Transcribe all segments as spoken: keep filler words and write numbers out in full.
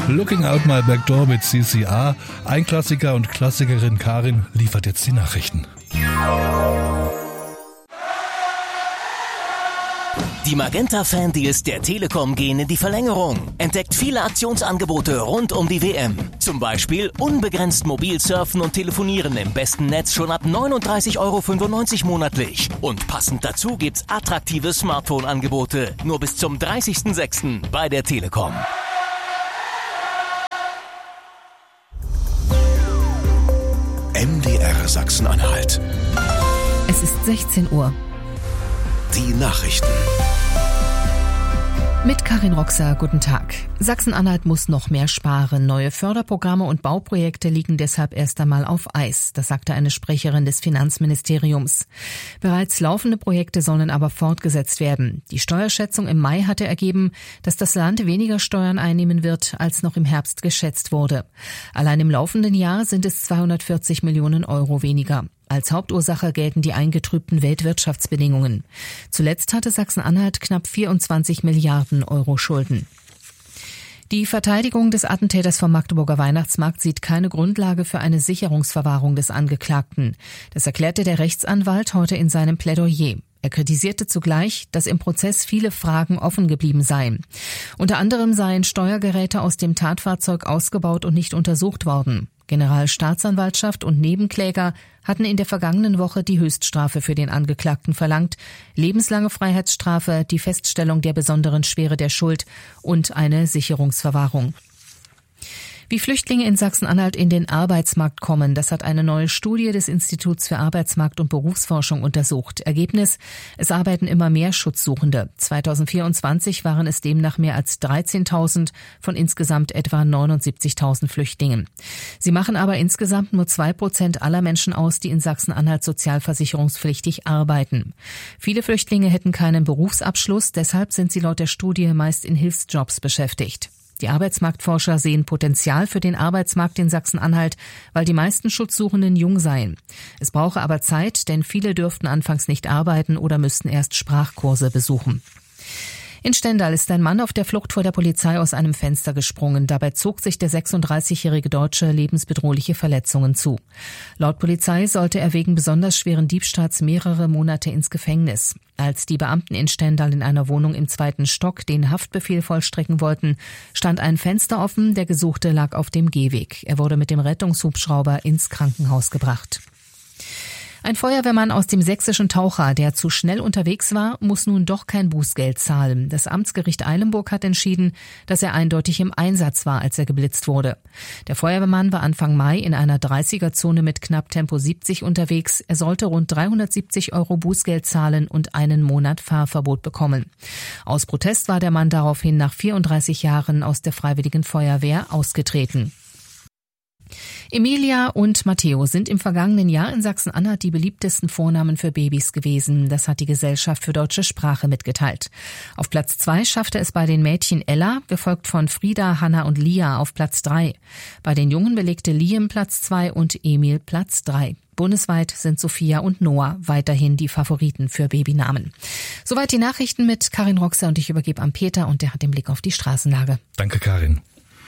Looking Out My Back Door mit C C A. Ein Klassiker und Klassikerin Karin liefert jetzt die Nachrichten. Die Magenta-Fan-Deals der Telekom gehen in die Verlängerung. Entdeckt viele Aktionsangebote rund um die W M. Zum Beispiel unbegrenzt mobil surfen und telefonieren im besten Netz schon ab neununddreißig Euro fünfundneunzig monatlich. Und passend dazu gibt's attraktive Smartphone-Angebote. Nur bis zum dreißigsten sechsten bei der Telekom. M D R Sachsen-Anhalt. Es ist sechzehn Uhr. Die Nachrichten. Mit Karin Roxer, guten Tag. Sachsen-Anhalt muss noch mehr sparen. Neue Förderprogramme und Bauprojekte liegen deshalb erst einmal auf Eis. Das sagte eine Sprecherin des Finanzministeriums. Bereits laufende Projekte sollen aber fortgesetzt werden. Die Steuerschätzung im Mai hatte ergeben, dass das Land weniger Steuern einnehmen wird, als noch im Herbst geschätzt wurde. Allein im laufenden Jahr sind es zweihundertvierzig Millionen Euro weniger. Als Hauptursache gelten die eingetrübten Weltwirtschaftsbedingungen. Zuletzt hatte Sachsen-Anhalt knapp vierundzwanzig Milliarden Euro Schulden. Die Verteidigung des Attentäters vom Magdeburger Weihnachtsmarkt sieht keine Grundlage für eine Sicherungsverwahrung des Angeklagten. Das erklärte der Rechtsanwalt heute in seinem Plädoyer. Er kritisierte zugleich, dass im Prozess viele Fragen offen geblieben seien. Unter anderem seien Steuergeräte aus dem Tatfahrzeug ausgebaut und nicht untersucht worden. Generalstaatsanwaltschaft und Nebenkläger hatten in der vergangenen Woche die Höchststrafe für den Angeklagten verlangt, lebenslange Freiheitsstrafe, die Feststellung der besonderen Schwere der Schuld und eine Sicherungsverwahrung. Wie Flüchtlinge in Sachsen-Anhalt in den Arbeitsmarkt kommen, das hat eine neue Studie des Instituts für Arbeitsmarkt- und Berufsforschung untersucht. Ergebnis: Es arbeiten immer mehr Schutzsuchende. zweitausendvierundzwanzig waren es demnach mehr als dreizehntausend von insgesamt etwa neunundsiebzigtausend Flüchtlingen. Sie machen aber insgesamt nur zwei Prozent aller Menschen aus, die in Sachsen-Anhalt sozialversicherungspflichtig arbeiten. Viele Flüchtlinge hätten keinen Berufsabschluss, deshalb sind sie laut der Studie meist in Hilfsjobs beschäftigt. Die Arbeitsmarktforscher sehen Potenzial für den Arbeitsmarkt in Sachsen-Anhalt, weil die meisten Schutzsuchenden jung seien. Es brauche aber Zeit, denn viele dürften anfangs nicht arbeiten oder müssten erst Sprachkurse besuchen. In Stendal ist ein Mann auf der Flucht vor der Polizei aus einem Fenster gesprungen. Dabei zog sich der sechsunddreißigjährige Deutsche lebensbedrohliche Verletzungen zu. Laut Polizei sollte er wegen besonders schweren Diebstahls mehrere Monate ins Gefängnis. Als die Beamten in Stendal in einer Wohnung im zweiten Stock den Haftbefehl vollstrecken wollten, stand ein Fenster offen, der Gesuchte lag auf dem Gehweg. Er wurde mit dem Rettungshubschrauber ins Krankenhaus gebracht. Ein Feuerwehrmann aus dem sächsischen Taucher, der zu schnell unterwegs war, muss nun doch kein Bußgeld zahlen. Das Amtsgericht Eilenburg hat entschieden, dass er eindeutig im Einsatz war, als er geblitzt wurde. Der Feuerwehrmann war Anfang Mai in einer dreißiger-Zone mit knapp Tempo siebzig unterwegs. Er sollte rund dreihundertsiebzig Euro Bußgeld zahlen und einen Monat Fahrverbot bekommen. Aus Protest war der Mann daraufhin nach vierunddreißig Jahren aus der Freiwilligen Feuerwehr ausgetreten. Emilia und Matteo sind im vergangenen Jahr in Sachsen-Anhalt die beliebtesten Vornamen für Babys gewesen. Das hat die Gesellschaft für deutsche Sprache mitgeteilt. Auf Platz zwei schaffte es bei den Mädchen Ella, gefolgt von Frieda, Hanna und Lia auf Platz drei. Bei den Jungen belegte Liam Platz zwei und Emil Platz drei. Bundesweit sind Sophia und Noah weiterhin die Favoriten für Babynamen. Soweit die Nachrichten mit Karin Roxer und ich übergebe an Peter und der hat den Blick auf die Straßenlage. Danke, Karin.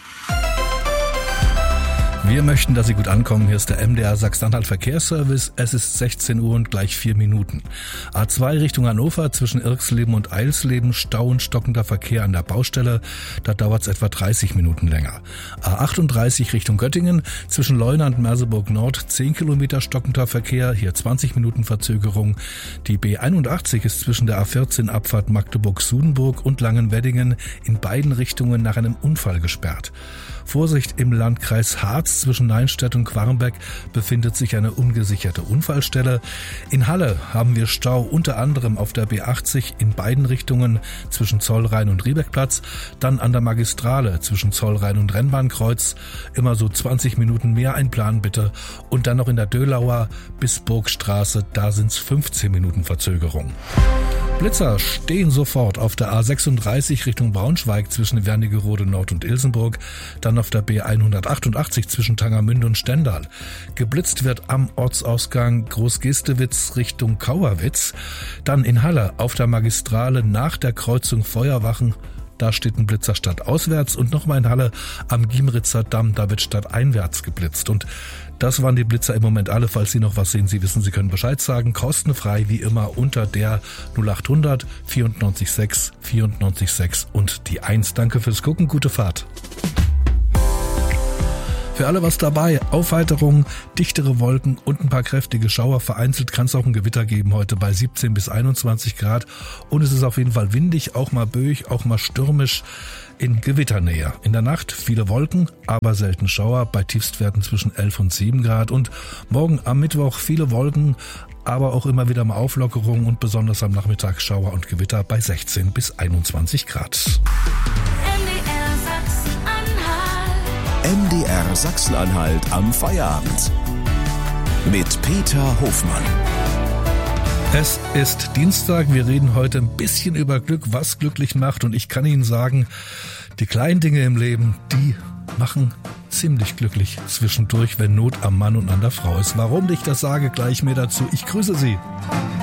Wir möchten, dass Sie gut ankommen. Hier ist der M D R Sachsen-Anhalt Verkehrsservice. Es ist sechzehn Uhr und gleich vier Minuten. A zwei Richtung Hannover zwischen Irksleben und Eilsleben. Stau und stockender Verkehr an der Baustelle. Da dauert es etwa dreißig Minuten länger. A achtunddreißig Richtung Göttingen zwischen Leuna und Merseburg Nord. zehn Kilometer stockender Verkehr. Hier zwanzig Minuten Verzögerung. Die B einundachtzig ist zwischen der A vierzehn Abfahrt Magdeburg-Sudenburg und Langenweddingen in beiden Richtungen nach einem Unfall gesperrt. Vorsicht im Landkreis Harz zwischen Neinstedt und Quarmbeck befindet sich eine ungesicherte Unfallstelle. In Halle haben wir Stau unter anderem auf der B achtzig in beiden Richtungen zwischen Zollrhein und Riebeckplatz, dann an der Magistrale zwischen Zollrhein und Rennbahnkreuz, immer so zwanzig Minuten mehr einplanen bitte, und dann noch in der Dölauer bis Burgstraße, da sind's fünfzehn Minuten Verzögerung. Blitzer stehen sofort auf der A sechsunddreißig Richtung Braunschweig zwischen Wernigerode Nord und Ilsenburg, dann auf der B hundertachtundachtzig zwischen Tangermünde und Stendal. Geblitzt wird am Ortsausgang Großgestewitz Richtung Kauerwitz, dann in Halle auf der Magistrale nach der Kreuzung Feuerwachen Da steht ein Blitzer stadtauswärts und nochmal in Halle am Giemritzer Damm, da wird stadteinwärts geblitzt. Und das waren die Blitzer im Moment alle. Falls Sie noch was sehen, Sie wissen, Sie können Bescheid sagen. Kostenfrei wie immer unter der null acht hundert vierundneunzig sechs vierundneunzig sechs und die eins. Danke fürs Gucken, gute Fahrt. Für alle was dabei, Aufheiterung, dichtere Wolken und ein paar kräftige Schauer. Vereinzelt kann es auch ein Gewitter geben heute bei siebzehn bis einundzwanzig Grad. Und es ist auf jeden Fall windig, auch mal böig, auch mal stürmisch in Gewitternähe. In der Nacht viele Wolken, aber selten Schauer bei Tiefstwerten zwischen elf und sieben Grad. Und morgen am Mittwoch viele Wolken, aber auch immer wieder mal Auflockerung und besonders am Nachmittag Schauer und Gewitter bei sechzehn bis einundzwanzig Grad. M D R Sachsen-Anhalt am Feierabend mit Peter Hofmann. Es ist Dienstag, wir reden heute ein bisschen über Glück, was glücklich macht, und ich kann Ihnen sagen, die kleinen Dinge im Leben, die machen ziemlich glücklich zwischendurch, wenn Not am Mann und an der Frau ist. Warum ich das sage, gleich mehr dazu. Ich grüße Sie.